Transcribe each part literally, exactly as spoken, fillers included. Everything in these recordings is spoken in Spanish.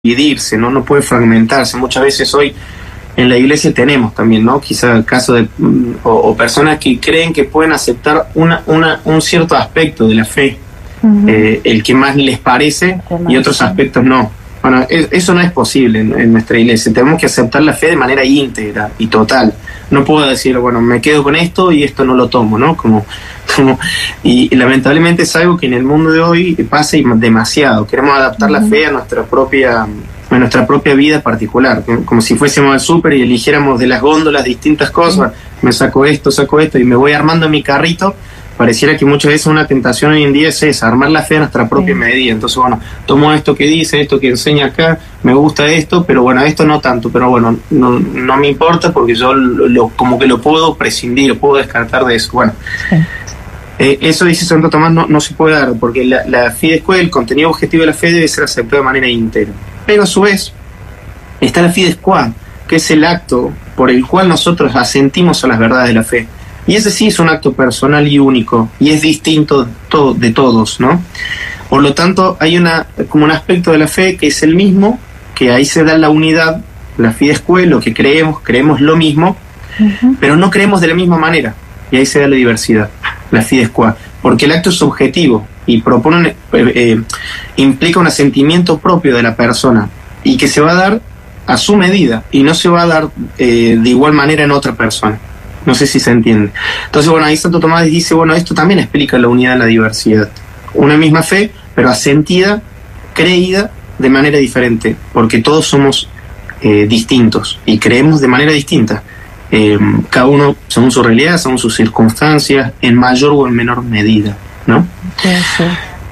dividirse, ¿no? No puede fragmentarse. Muchas veces hoy en la iglesia tenemos también, ¿no? Quizá el caso de o, o personas que creen que pueden aceptar una, una, un cierto aspecto de la fe, uh-huh. eh, el que más les parece, y otros aspectos no. Bueno, es, eso no es posible en, en nuestra iglesia. Tenemos que aceptar la fe de manera íntegra y total. No puedo decir, bueno, me quedo con esto y esto no lo tomo, ¿no? Como, como y, y lamentablemente es algo que en el mundo de hoy pasa demasiado. Queremos adaptar uh-huh. la fe a nuestra propia a nuestra propia vida particular, como si fuésemos al súper y eligiéramos de las góndolas distintas cosas. Uh-huh. Me saco esto, saco esto y me voy armando mi carrito. Pareciera que muchas veces una tentación hoy en día es esa, armar la fe a nuestra propia sí. medida. Entonces, bueno, tomo esto que dice, esto que enseña acá, me gusta esto, pero bueno, esto no tanto, pero bueno, no, no me importa porque yo lo, lo, como que lo puedo prescindir, puedo descartar de eso. Bueno, sí. eh, eso dice Santo Tomás, no, no se puede dar, porque la, la fidesque, el contenido objetivo de la fe debe ser aceptado de manera íntegra. Pero a su vez, está la fides qua, que es el acto por el cual nosotros asentimos a las verdades de la fe. Y ese sí es un acto personal y único, y es distinto de, to- de todos, ¿no? Por lo tanto, hay una como un aspecto de la fe que es el mismo, que ahí se da la unidad, la fidesque, lo que creemos, creemos lo mismo, uh-huh. pero no creemos de la misma manera, y ahí se da la diversidad, la fidesque, porque el acto es subjetivo, y propone, eh, eh, implica un asentimiento propio de la persona, y que se va a dar a su medida, y no se va a dar eh, de igual manera en otra persona. No sé si se entiende. Entonces, bueno, ahí Santo Tomás dice, bueno, esto también explica la unidad en la diversidad. Una misma fe, pero asentida, creída de manera diferente, porque todos somos eh, distintos y creemos de manera distinta. Eh, cada uno según su realidad, según sus circunstancias, en mayor o en menor medida, ¿no? Sí, sí.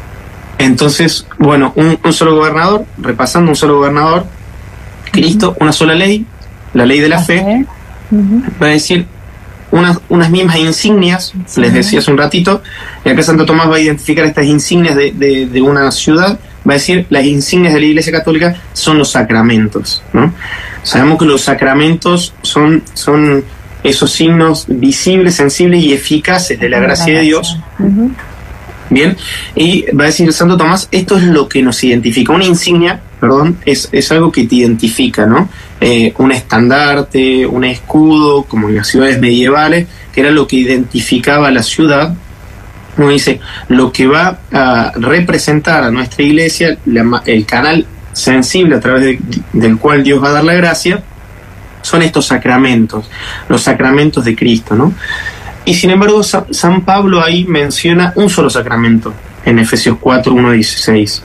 Entonces, bueno, un, un solo gobernador, repasando un solo gobernador, Cristo, uh-huh. una sola ley, la ley de la okay. fe, uh-huh. va a decir unas, unas mismas insignias, sí. les decía hace un ratito, y acá Santo Tomás va a identificar estas insignias de, de, de una ciudad, va a decir las insignias de la Iglesia Católica son los sacramentos, ¿no? Sabemos que los sacramentos son, son esos signos visibles, sensibles y eficaces de la gracia de Dios. Uh-huh. Bien, y va a decir Santo Tomás, esto es lo que nos identifica. Una insignia, perdón, es, es algo que te identifica, ¿no? Eh, un estandarte, un escudo, como en las ciudades medievales, que era lo que identificaba a la ciudad. Uno dice, lo que va a representar a nuestra iglesia, la, el canal sensible a través de, del cual Dios va a dar la gracia, son estos sacramentos, los sacramentos de Cristo, ¿no? Y sin embargo, San Pablo ahí menciona un solo sacramento, en Efesios cuatro, uno, dieciséis,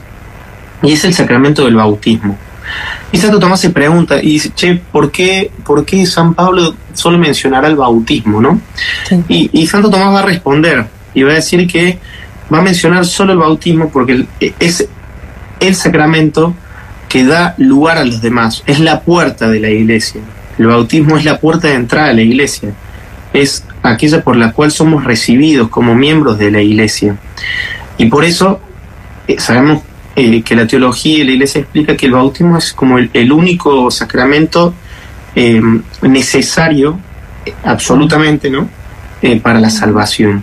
y es el sacramento del bautismo. Y Santo Tomás se pregunta, y dice, che, ¿por qué, por qué San Pablo solo mencionará el bautismo, no? Sí. Y, y Santo Tomás va a responder, y va a decir que va a mencionar solo el bautismo porque es el sacramento que da lugar a los demás, es la puerta de la iglesia. El bautismo es la puerta de entrada a la iglesia, es aquella por la cual somos recibidos como miembros de la iglesia. Y por eso eh, sabemos eh, que la teología y la iglesia explica que el bautismo es como el, el único sacramento eh, necesario, eh, absolutamente, ¿no? Eh, para la salvación.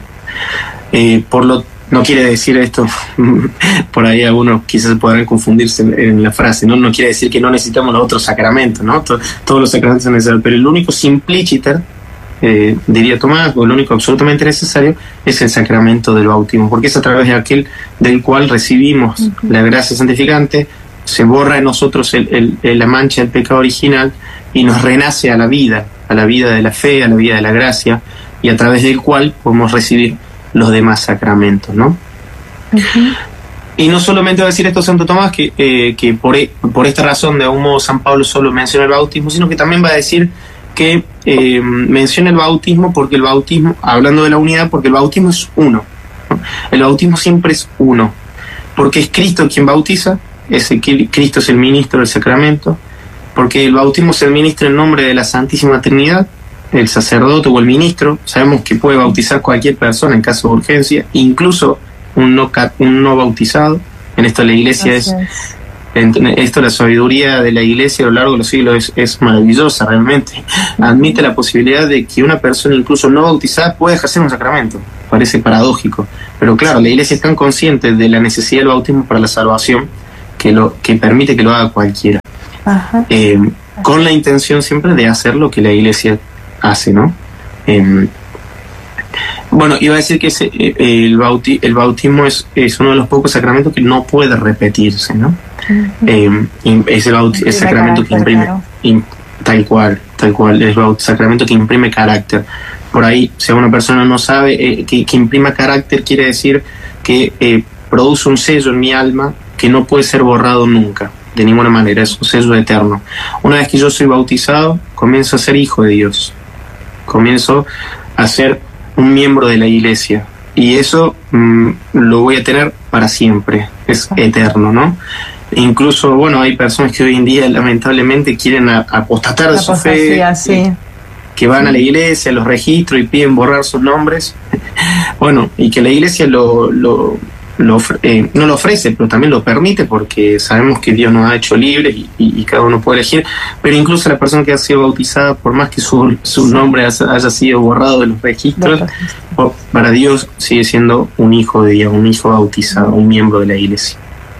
Eh, por lo no quiere decir esto, por ahí algunos quizás podrán confundirse en, en la frase, ¿no? No quiere decir que no necesitamos los otros sacramentos, ¿no? Todo, todos los sacramentos son necesarios, pero el único simpliciter, Eh, diría Tomás, o lo único absolutamente necesario es el sacramento del bautismo, porque es a través de aquel del cual recibimos uh-huh. la gracia santificante, se borra en nosotros el, el, el, la mancha del pecado original y nos renace a la vida, a la vida de la fe, a la vida de la gracia, y a través del cual podemos recibir los demás sacramentos, ¿no? Uh-huh. Y no solamente va a decir esto Santo Tomás, que, eh, que por, por esta razón de algún modo San Pablo solo menciona el bautismo, sino que también va a decir que eh, menciona el bautismo porque el bautismo, hablando de la unidad, porque el bautismo es uno, ¿no? El bautismo siempre es uno, porque es Cristo quien bautiza, es el, Cristo es el ministro del sacramento, porque el bautismo se administra en nombre de la Santísima Trinidad, el sacerdote o el ministro, sabemos que puede bautizar cualquier persona en caso de urgencia, incluso un no, un no bautizado. En esto la iglesia es... es Esto, la sabiduría de la iglesia a lo largo de los siglos es, es maravillosa realmente. Admite la posibilidad de que una persona incluso no bautizada pueda ejercer un sacramento. Parece paradójico, pero claro, la iglesia es tan consciente de la necesidad del bautismo para la salvación que, lo, que permite que lo haga cualquiera. Ajá. Eh, con la intención siempre de hacer lo que la Iglesia hace, ¿no? Eh, bueno, iba a decir que ese, eh, el, bauti, el bautismo es, es uno de los pocos sacramentos que no puede repetirse, ¿no? Uh-huh. eh, es el, bauti, el sacramento que imprime, claro. in, tal cual, tal cual, es el sacramento que imprime carácter. Por ahí, si una persona no sabe, eh, que, que imprima carácter quiere decir que eh, produce un sello en mi alma que no puede ser borrado nunca, de ninguna manera, es un sello eterno. Una vez que yo soy bautizado, comienzo a ser hijo de Dios, comienzo a ser un miembro de la Iglesia, y eso mmm, lo voy a tener para siempre, es eterno, ¿no? Incluso, bueno, hay personas que hoy en día lamentablemente quieren a, apostatar de su fe, sí. que van a la iglesia, a los registros y piden borrar sus nombres. Bueno, y que la Iglesia lo, lo, lo eh, no lo ofrece, pero también lo permite, porque sabemos que Dios nos ha hecho libres y, y, y cada uno puede elegir. Pero incluso la persona que ha sido bautizada, por más que su, su nombre haya sido borrado de los registros, para Dios sigue siendo un hijo de Dios, un hijo bautizado, un miembro de la Iglesia.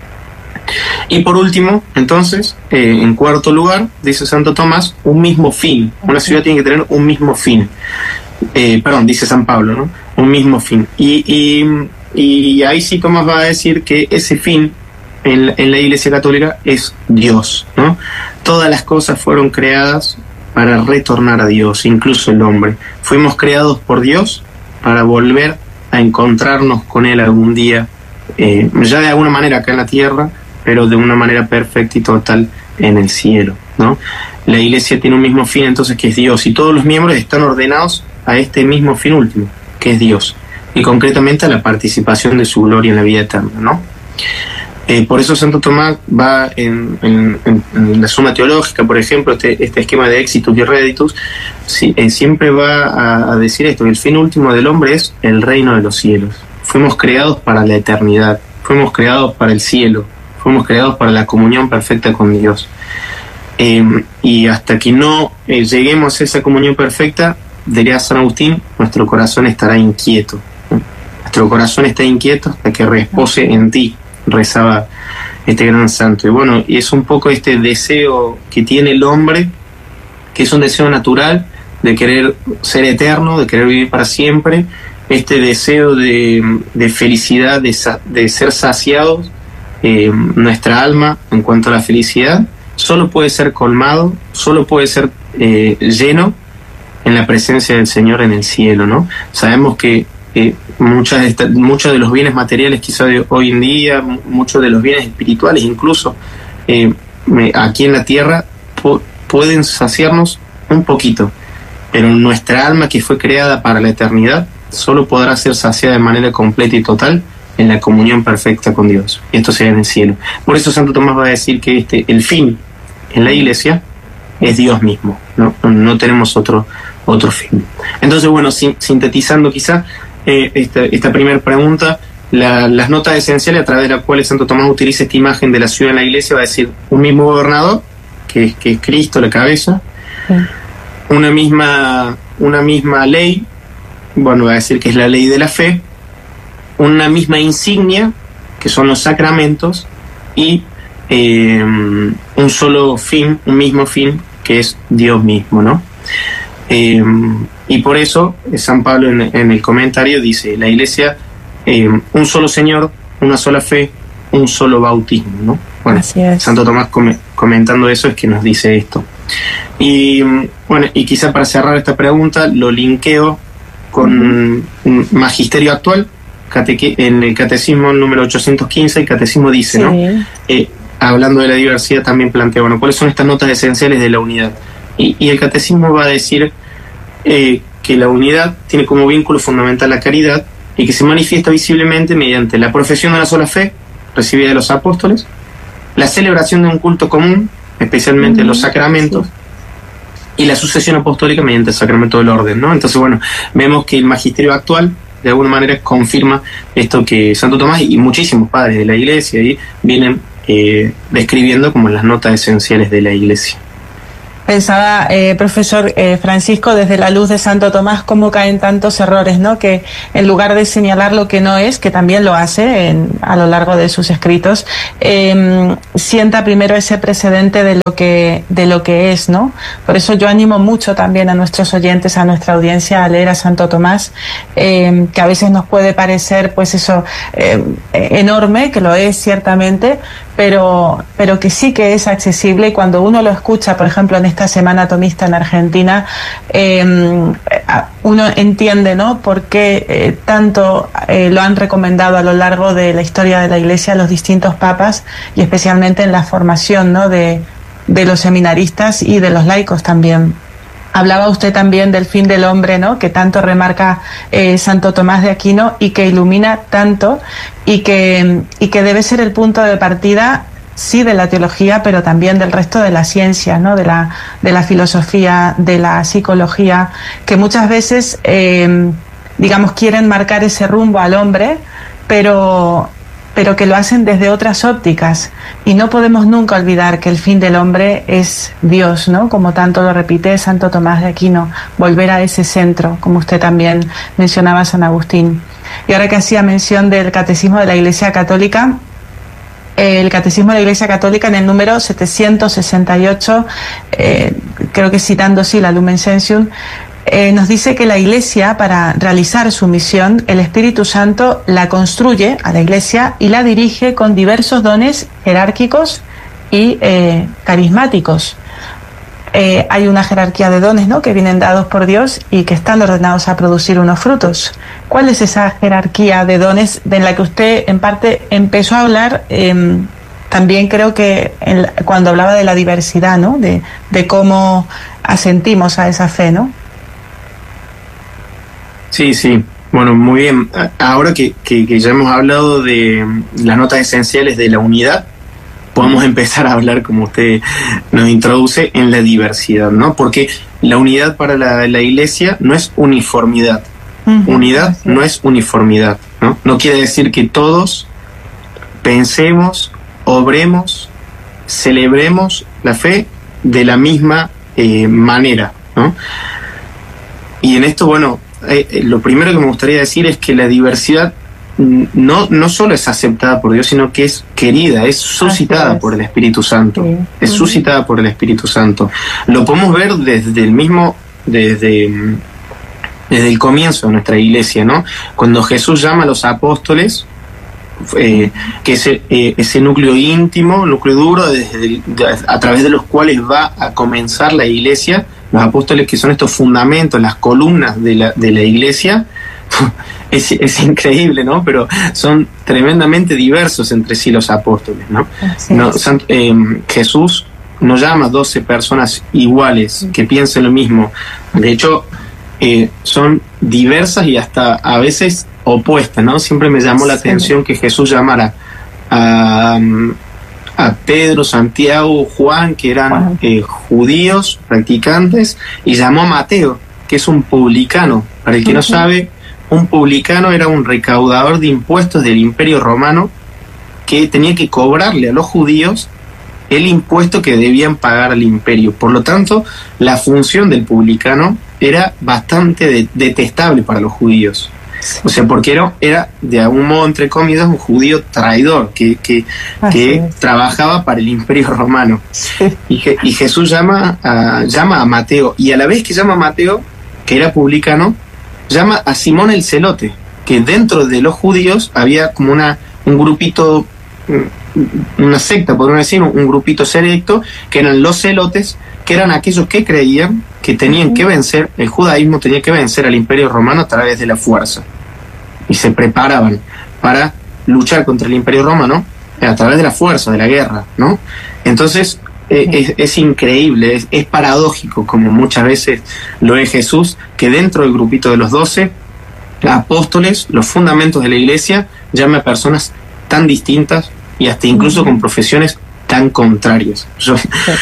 Y por último, entonces, eh, en cuarto lugar, dice Santo Tomás, un mismo fin. Una ciudad tiene que tener un mismo fin. Eh, perdón, dice San Pablo, ¿no? Un mismo fin. Y, y, y ahí sí Tomás va a decir que ese fin en, en la Iglesia Católica es Dios, ¿no? Todas las cosas fueron creadas para retornar a Dios, incluso el hombre. Fuimos creados por Dios para volver a encontrarnos con Él algún día, eh, ya de alguna manera acá en la tierra, pero de una manera perfecta y total en el cielo, ¿no? La Iglesia tiene un mismo fin, entonces, que es Dios, y todos los miembros están ordenados a este mismo fin último, que es Dios, y concretamente a la participación de su gloria en la vida eterna, ¿no? Eh, por eso Santo Tomás va en, en, en, en la Suma Teológica, por ejemplo, este, este esquema de Exitus y Reditus, sí, eh, siempre va a, a decir esto, que el fin último del hombre es el reino de los cielos. Fuimos creados para la eternidad, fuimos creados para el cielo, fuimos creados para la comunión perfecta con Dios. Eh, y hasta que no eh, lleguemos a esa comunión perfecta, diría San Agustín, nuestro corazón estará inquieto. Nuestro corazón está inquieto hasta que repose en ti, rezaba este gran santo. Y bueno, y es un poco este deseo que tiene el hombre, que es un deseo natural de querer ser eterno, de querer vivir para siempre, este deseo de, de felicidad, de, de ser saciados. Eh, nuestra alma, en cuanto a la felicidad, solo puede ser colmado, solo puede ser eh, lleno en la presencia del Señor en el cielo, ¿no? Sabemos que eh, muchas de esta, muchos de los bienes materiales quizá de hoy en día, muchos de los bienes espirituales incluso, eh, aquí en la tierra po- pueden saciarnos un poquito, pero nuestra alma, que fue creada para la eternidad, solo podrá ser saciada de manera completa y total en la comunión perfecta con Dios, y esto será en el cielo. Por eso Santo Tomás va a decir que este, el fin en la Iglesia es Dios mismo, no, no tenemos otro, otro fin. Entonces, bueno, sin, sintetizando quizá eh, esta, esta primera pregunta, la, las notas esenciales a través de las cuales Santo Tomás utiliza esta imagen de la ciudad en la Iglesia, va a decir un mismo gobernador, que es, que es Cristo, la cabeza, sí. una misma, una misma ley, bueno, va a decir que es la ley de la fe, una misma insignia, que son los sacramentos, y eh, un solo fin, un mismo fin, que es Dios mismo, ¿no? Eh, y por eso San Pablo en, en el comentario dice, la Iglesia, eh, un solo Señor, una sola fe, un solo bautismo, ¿no? Bueno, Santo Tomás com- comentando eso es que nos dice esto. Y bueno, y quizá para cerrar esta pregunta lo linkeo con uh-huh. un magisterio actual, cateque- en el catecismo número ochocientos quince, el catecismo dice, sí. ¿no? Eh, hablando de la diversidad también plantea, bueno, ¿cuáles son estas notas esenciales de la unidad? Y, y el catecismo va a decir eh, que la unidad tiene como vínculo fundamental la caridad y que se manifiesta visiblemente mediante la profesión de una sola fe, recibida de los apóstoles, la celebración de un culto común, especialmente uh-huh. los sacramentos, sí. y la sucesión apostólica mediante el sacramento del orden, ¿no? Entonces, bueno, vemos que el magisterio actual de alguna manera confirma esto que Santo Tomás y muchísimos padres de la Iglesia ahí vienen eh, describiendo como las notas esenciales de la Iglesia. Pensaba, eh, profesor eh, Francisco, desde la luz de Santo Tomás, cómo caen tantos errores, ¿no? Que en lugar de señalar lo que no es, que también lo hace en, a lo largo de sus escritos, eh, sienta primero ese precedente de lo que de lo que es, ¿no? Por eso yo animo mucho también a nuestros oyentes, a nuestra audiencia, a leer a Santo Tomás, eh, que a veces nos puede parecer, pues eso, eh, enorme, que lo es ciertamente, pero pero que sí que es accesible, y cuando uno lo escucha, por ejemplo, en esta Semana Tomista en Argentina, eh, uno entiende, ¿no?, por qué eh, tanto eh, lo han recomendado a lo largo de la historia de la Iglesia los distintos papas, y especialmente en la formación, ¿no?, de, de los seminaristas y de los laicos también. Hablaba usted también del fin del hombre, ¿no?, que tanto remarca eh, Santo Tomás de Aquino y que ilumina tanto, y que, y que debe ser el punto de partida, sí, de la teología, pero también del resto de la ciencia, ¿no?, de la, de la filosofía, de la psicología, que muchas veces, eh, digamos, quieren marcar ese rumbo al hombre, pero... pero que lo hacen desde otras ópticas, y no podemos nunca olvidar que el fin del hombre es Dios, ¿no?, como tanto lo repite Santo Tomás de Aquino, volver a ese centro, como usted también mencionaba, San Agustín. Y ahora que hacía mención del Catecismo de la Iglesia Católica, el Catecismo de la Iglesia Católica, en el número setecientos sesenta y ocho, eh, creo que citando sí la Lumen Gentium, Eh, nos dice que la Iglesia, para realizar su misión, el Espíritu Santo la construye a la Iglesia y la dirige con diversos dones jerárquicos y eh, carismáticos. Eh, hay una jerarquía de dones, ¿no?, que vienen dados por Dios y que están ordenados a producir unos frutos. ¿Cuál es esa jerarquía de dones de la que usted en parte empezó a hablar? Eh, también creo que en, cuando hablaba de la diversidad, ¿no?, de, de cómo asentimos a esa fe, ¿no? Sí, sí. Bueno, muy bien. Ahora que, que, que ya hemos hablado de las notas esenciales de la unidad, podemos empezar a hablar, como usted nos introduce, en la diversidad, ¿no? Porque la unidad para la, la Iglesia no es uniformidad. Uh-huh. Unidad no es uniformidad, ¿no? No quiere decir que todos pensemos, obremos, celebremos la fe de la misma eh, manera, ¿no? Y en esto, bueno, Eh, lo primero que me gustaría decir es que la diversidad no, no solo es aceptada por Dios, sino que es querida, es suscitada es. por el Espíritu Santo, sí. es uh-huh. suscitada por el Espíritu Santo. Lo podemos ver desde el mismo, desde, desde el comienzo de nuestra Iglesia, ¿no? Cuando Jesús llama a los apóstoles, eh, que es eh, ese núcleo íntimo, núcleo duro, desde el, de, a través de los cuales va a comenzar la Iglesia. Los apóstoles, que son estos fundamentos, las columnas de la, de la Iglesia, es, es increíble, ¿no? Pero son tremendamente diversos entre sí los apóstoles, ¿no? no San, eh, Jesús no llama a doce personas iguales, que piensen lo mismo. De hecho, eh, son diversas y hasta a veces opuestas, ¿no? Siempre me llamó la atención que Jesús llamara a... a Pedro, Santiago, Juan, que eran eh, judíos practicantes, y llamó a Mateo, que es un publicano. Para el que uh-huh. no sabe, un publicano era un recaudador de impuestos del Imperio Romano, que tenía que cobrarle a los judíos el impuesto que debían pagar al imperio. Por lo tanto, la función del publicano era bastante de- detestable para los judíos. O sea, porque era, era de algún modo, entre comillas, un judío traidor que, que, que trabajaba para el Imperio Romano. Sí. Y, y Jesús llama a, llama a Mateo, y a la vez que llama a Mateo, que era publicano, llama a Simón el Celote, que dentro de los judíos había como una un grupito, una secta, podríamos decir, un grupito selecto, que eran los celotes, que eran aquellos que creían que tenían que vencer, el judaísmo tenía que vencer al Imperio Romano a través de la fuerza, y se preparaban para luchar contra el Imperio Romano a través de la fuerza, de la guerra, ¿no? Entonces eh, es, es increíble, es, es paradójico, como muchas veces lo es Jesús, que dentro del grupito de los doce apóstoles, los fundamentos de la Iglesia, llame a personas tan distintas y hasta incluso con profesiones tan contrarias. Yo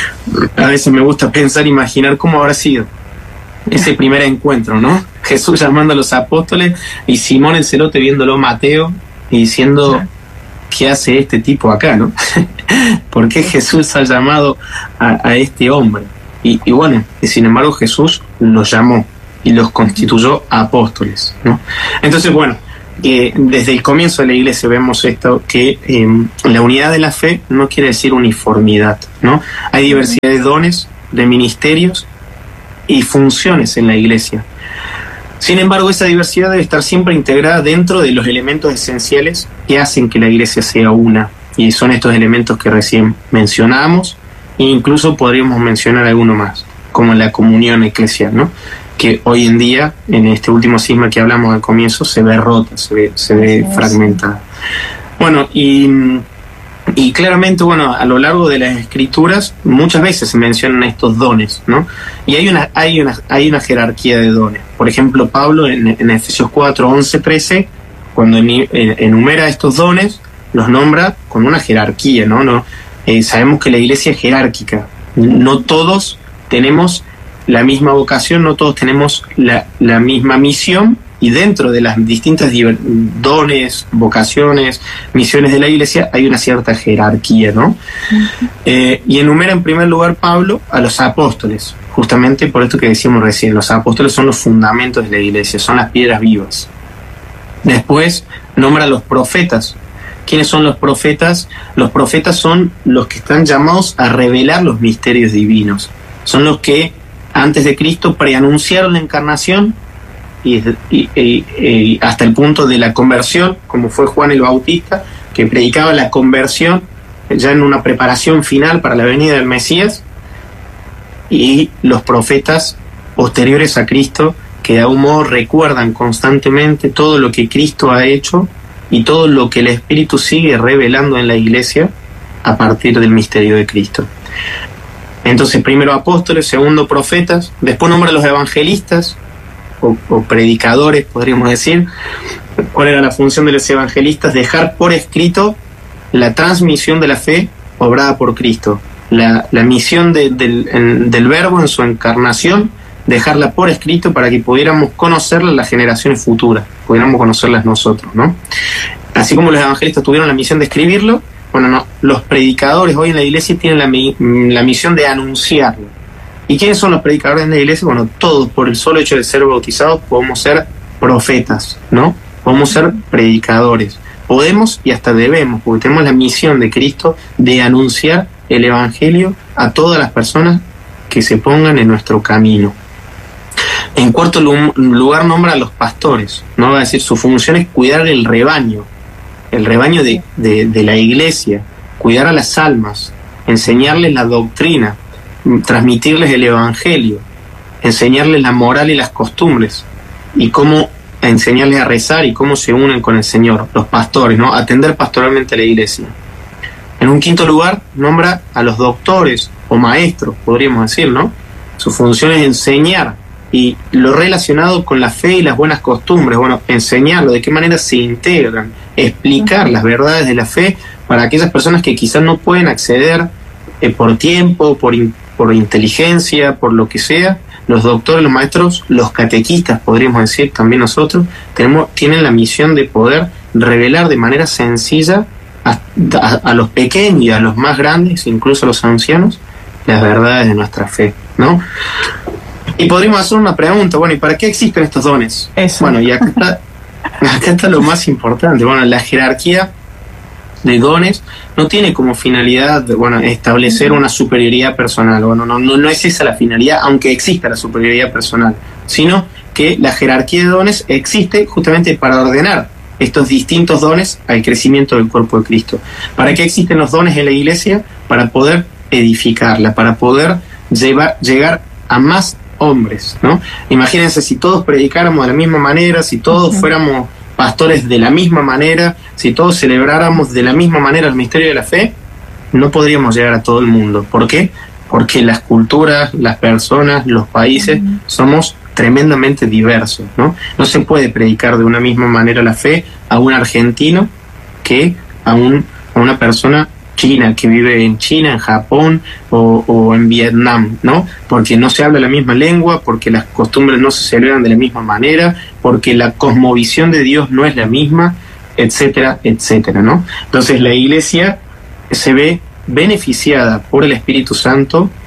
a veces me gusta pensar, imaginar cómo habrá sido ese primer encuentro, ¿no? Jesús llamando a los apóstoles y Simón el Celote viéndolo Mateo y diciendo, ¿qué hace este tipo acá, no? ¿Por qué Jesús ha llamado a, a este hombre? Y, y bueno, y sin embargo Jesús los llamó y los constituyó apóstoles, ¿no? Entonces, bueno, eh, desde el comienzo de la Iglesia vemos esto, que eh, la unidad de la fe no quiere decir uniformidad, ¿no? Hay diversidad de dones, de ministerios y funciones en la Iglesia. Sin embargo, esa diversidad debe estar siempre integrada dentro de los elementos esenciales que hacen que la Iglesia sea una. Y son estos elementos que recién mencionamos, e incluso podríamos mencionar alguno más, como la comunión eclesial, ¿no? Que hoy en día, en este último cisma que hablamos al comienzo, se ve rota, se ve, se ve fragmentada. Bueno, y, y claramente, bueno, a lo largo de las Escrituras, muchas veces se mencionan estos dones, ¿no? Y hay una, hay una, hay una jerarquía de dones. Por ejemplo, Pablo en, en Efesios cuatro, once, trece, cuando enumera estos dones, los nombra con una jerarquía, ¿no? no eh, sabemos que la Iglesia es jerárquica. No todos tenemos la misma vocación, no todos tenemos la, la misma misión, y dentro de las distintas dones, vocaciones, misiones de la Iglesia hay una cierta jerarquía, ¿no? Uh-huh. Eh, y enumera en primer lugar Pablo a los apóstoles, justamente por esto que decíamos recién, los apóstoles son los fundamentos de la Iglesia, son las piedras vivas. Después nombra a los profetas. ¿Quiénes son los profetas? Los profetas son los que están llamados a revelar los misterios divinos. Son los que antes de Cristo preanunciaron la encarnación y, y, y, y hasta el punto de la conversión, como fue Juan el Bautista, que predicaba la conversión ya en una preparación final para la venida del Mesías, y los profetas posteriores a Cristo, que de algún modo recuerdan constantemente todo lo que Cristo ha hecho y todo lo que el Espíritu sigue revelando en la Iglesia a partir del misterio de Cristo. Entonces, primero apóstoles, segundo profetas, después nombra a los evangelistas o, o predicadores, podríamos decir. ¿Cuál era la función de los evangelistas? Dejar por escrito la transmisión de la fe obrada por Cristo, la, la misión de, del, en, del Verbo en su encarnación, dejarla por escrito para que pudiéramos conocerla las generaciones futuras, pudiéramos conocerlas nosotros, ¿no? Así como los evangelistas tuvieron la misión de escribirlo, bueno, no, los predicadores hoy en la Iglesia tienen la, la misión de anunciarlo. ¿Y quiénes son los predicadores en la Iglesia? Bueno, todos, por el solo hecho de ser bautizados, podemos ser profetas, ¿no? Podemos ser predicadores. Podemos y hasta debemos, porque tenemos la misión de Cristo de anunciar el Evangelio a todas las personas que se pongan en nuestro camino. En cuarto lugar nombra a los pastores, ¿no? Va a decir, su función es cuidar el rebaño, el rebaño de, de, de la Iglesia, cuidar a las almas, enseñarles la doctrina, transmitirles el Evangelio, enseñarles la moral y las costumbres, y cómo enseñarles a rezar y cómo se unen con el Señor, los pastores, ¿no? Atender pastoralmente a la Iglesia. En un quinto lugar nombra a los doctores o maestros, podríamos decir, ¿no? Su función es enseñar, y lo relacionado con la fe y las buenas costumbres, bueno, enseñarlo, de qué manera se integran, explicar las verdades de la fe para aquellas personas que quizás no pueden acceder eh, por tiempo, por, in, por inteligencia, por lo que sea. Los doctores, los maestros, los catequistas, podríamos decir también nosotros, tenemos, tienen la misión de poder revelar de manera sencilla a, a, a los pequeños y a los más grandes, incluso a los ancianos, las verdades de nuestra fe, ¿no? Y podríamos hacer una pregunta, bueno, ¿y para qué existen estos dones? Eso. Bueno, y acá está, acá está lo más importante. Bueno, la jerarquía de dones no tiene como finalidad, bueno, establecer una superioridad personal. Bueno, no, no, no es esa la finalidad, aunque exista la superioridad personal, sino que la jerarquía de dones existe justamente para ordenar estos distintos dones al crecimiento del cuerpo de Cristo. ¿Para qué existen los dones en la Iglesia? Para poder edificarla, para poder llevar, llegar a más hombres, ¿no? Imagínense si todos predicáramos de la misma manera, si todos uh-huh. fuéramos pastores de la misma manera, si todos celebráramos de la misma manera el misterio de la fe, no podríamos llegar a todo el mundo. ¿Por qué? Porque las culturas, las personas, los países, uh-huh. somos tremendamente diversos, ¿no? No se puede predicar de una misma manera la fe a un argentino que a, un, a una persona china, que vive en China, en Japón o, o en Vietnam, ¿no? Porque no se habla la misma lengua, porque las costumbres no se celebran de la misma manera, porque la cosmovisión de Dios no es la misma, etcétera, etcétera, ¿no? Entonces la Iglesia se ve beneficiada por el Espíritu Santo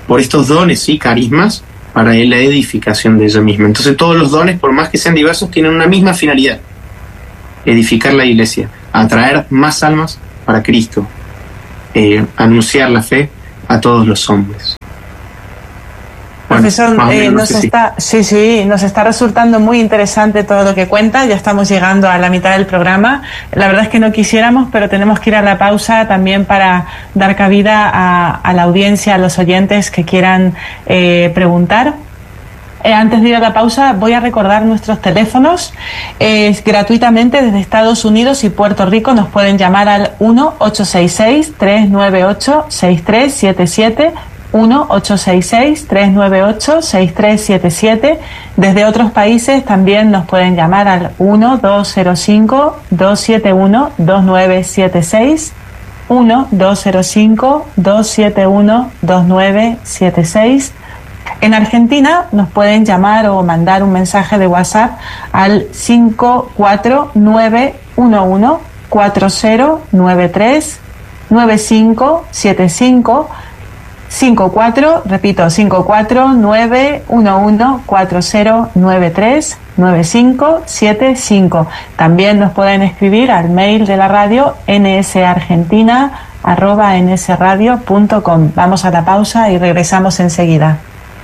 por estos dones y carismas para la edificación de ella misma. Entonces todos los dones, por más que sean diversos, tienen una misma finalidad: edificar la iglesia, atraer más almas para Cristo, eh, anunciar la fe a todos los hombres. Bueno, Profesor, eh, nos está, sí, sí, nos está resultando muy interesante todo lo que cuenta. Ya estamos llegando a la mitad del programa. La verdad es que no quisiéramos, pero tenemos que ir a la pausa también para dar cabida a, a la audiencia, a los oyentes que quieran eh, preguntar. Eh, antes de ir a la pausa, voy a recordar nuestros teléfonos. Eh, gratuitamente desde Estados Unidos y Puerto Rico nos pueden llamar al uno ocho seis seis, tres nueve ocho, seis tres siete siete. uno ocho seis seis, tres nueve ocho, seis tres siete siete. Desde otros países también nos pueden llamar al uno dos cero cinco, dos siete uno, dos nueve siete seis, uno dos cero cinco, dos siete uno, dos nueve siete seis. En Argentina nos pueden llamar o mandar un mensaje de WhatsApp al cinco cuatro nueve uno uno, cuatro cero nueve tres, nueve cinco siete cinco. cinco cuatro, repito, cinco cuatro nueve uno uno, cuatro cero nueve tres, nueve cinco siete cinco. También nos pueden escribir al mail de la radio nsargentina arroba nsradio punto com. Vamos a la pausa y regresamos enseguida.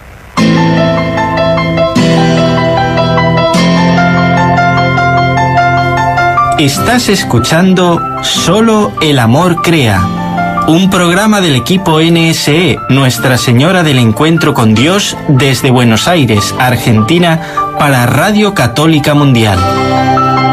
Estás escuchando Solo el Amor Crea, un programa del equipo N S E, Nuestra Señora del Encuentro con Dios, desde Buenos Aires, Argentina, para Radio Católica Mundial.